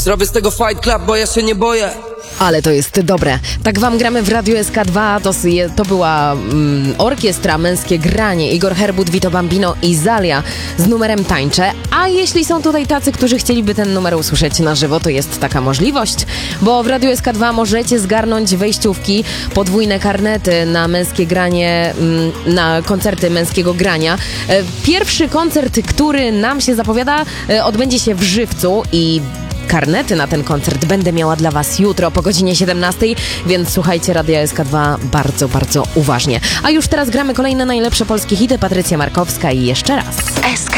Zrobię z tego Fight Club, bo ja się nie boję. Ale to jest dobre. Tak wam gramy w Radiu SK2. To była orkiestra Męskie Granie. Igor Herbut, Vito Bambino i Zalia z numerem Tańczę. A jeśli są tutaj tacy, którzy chcieliby ten numer usłyszeć na żywo, to jest taka możliwość, bo w Radiu SK2 możecie zgarnąć wejściówki, podwójne karnety na Męskie Granie, na koncerty Męskiego Grania. Pierwszy koncert, który nam się zapowiada, odbędzie się w Żywcu i karnety na ten koncert będę miała dla was jutro po godzinie 17, więc słuchajcie Radia SK2 bardzo, bardzo uważnie. A już teraz gramy kolejne najlepsze polskie hity. Patrycja Markowska i jeszcze raz. SK.